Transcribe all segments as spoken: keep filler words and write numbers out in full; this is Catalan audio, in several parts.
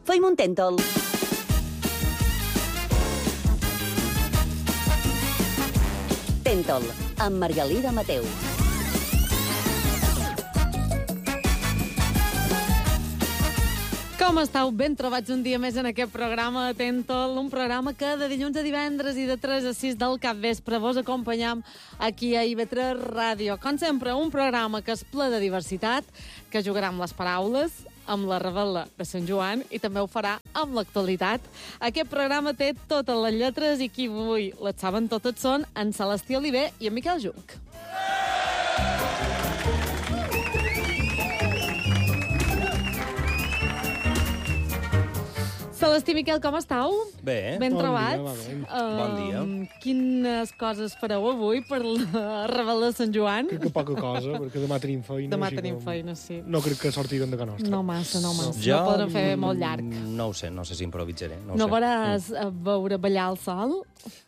Feim un tèntol. Tèntol, amb Margalida Mateu. Com estàu? Ben trobats un dia més en aquest programa Tèntol, un programa que de dilluns a divendres i de tres a sis del capvespre vos acompanyam aquí a I V tres Ràdio. Com sempre, un programa que és ple de diversitat, que jugarà amb les paraules, amb la revetla de Sant Joan i també ho farà amb l'actualitat. Aquest programa té totes les lletres i qui avui les saben totes són en Celestí Oliver i en Miquel Juc. Celestí, Miquel, com estàu? Bé. Ben Bon trobats? dia, va bé. Um, Bon dia. Quines coses fareu avui per la revetla de Sant Joan? Crec que poca cosa, perquè demà tenim feina. Demà així tenim que feina, sí. No crec que sortiran de ca nostra. No massa, no massa. Jo, No podrem fer molt llarg. No ho sé, no sé si improvisaré. No, ho No sé. veuràs a veure ballar el sol?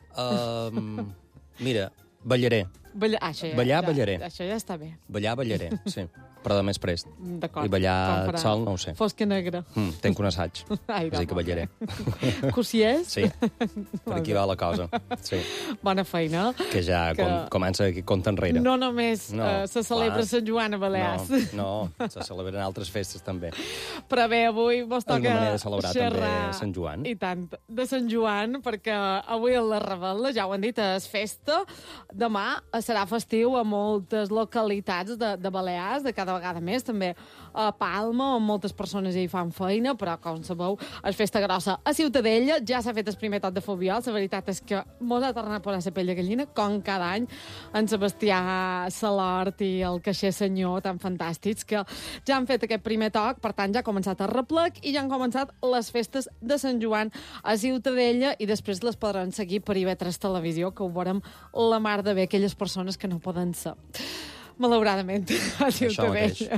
Um, mira, ballaré. Ballar, ah, això ja, Ballar, ja, ballaré. Això ja està bé. Ballar, ballaré, sí. Però de més prest. D'acord. I ballar Com farà? sol, no ho sé. Fosca negra. Mm, tenc un assaig, Ai, així que home. ballaré. Cossiers? Sí, per aquí va la cosa. Sí, Bona feina. que ja Que- com, comença aquí compte enrere. No només No, eh, se celebra clar. Sant Joan a Balears. No, no, se celebren altres festes també. Però bé, avui vos És una toca manera de celebrar xerrar també Sant Joan. I tant, de Sant Joan, perquè avui a la revetla, ja ho han dit, és festa. Demà serà festiu a moltes localitats de, de Balears, de cada vegada més, també a Palma, on moltes persones hi fan feina, però, com sabeu, és festa grossa. A Ciutadella ja s'ha fet el primer tot de fobiol. La veritat és que mos ha tornat a posar la pell de gallina, com cada any, en Sebastià Salort i el caixer senyor, tan fantàstics, que ja han fet aquest primer toc, per tant, ja ha començat el replec i ja han començat les festes de Sant Joan a Ciutadella i després les podran seguir per I V tres Televisió, que ho veurem la mar de bé, aquelles persones que no poden ser. Malauradament, a Ciutadella.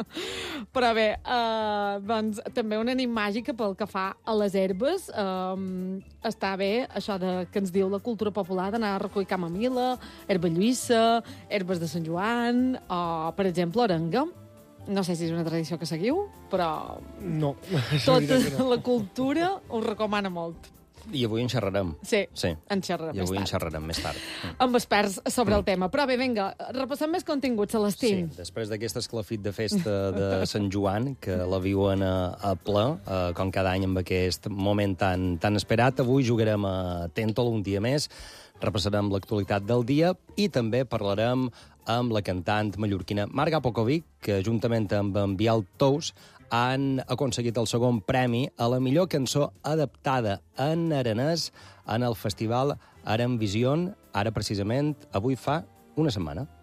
Però bé, eh, doncs, també una nit màgica pel que fa a les herbes. Eh, està bé això de, que ens diu la cultura popular d'anar a recollir camamila, herba lluïssa, herbes de Sant Joan, o, per exemple, orenga. No sé si és una tradició que seguiu, però No, és tota veritat que no. la cultura us recomana molt. I avui en xerrarem. Sí, Sí. en xerrarem I més avui en tard. xerrarem més tard. Mm. Amb experts sobre el tema. Però bé, vinga, repassem més continguts, Celestí. Sí, després d'aquest esclafit de festa de Sant Joan, que la viuen a, a ple, eh, com cada any amb aquest moment tan, tan esperat, avui jugarem a Tèntol un dia més, repassarem l'actualitat del dia i també parlarem amb la cantant mallorquina Marga Pocovic, que juntament amb en Biel Tous han aconseguit el segon premi a la millor cançó adaptada en aranès en el festival Aran Vision, ara precisament avui fa una setmana.